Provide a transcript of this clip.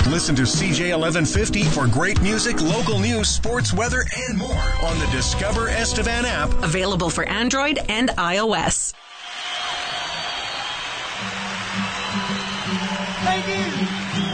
Listen to CJ 1150 for great music, local news, sports, weather, and more on the Discover Estevan app. Available for Android and iOS. Thank you.